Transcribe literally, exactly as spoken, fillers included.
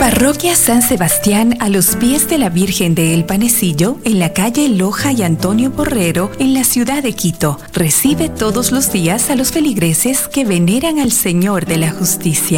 Parroquia San Sebastián a los pies de la Virgen de El Panecillo, en la calle Loja y Antonio Borrero, en la ciudad de Quito. Recibe todos los días a los feligreses que veneran al Señor de la Justicia.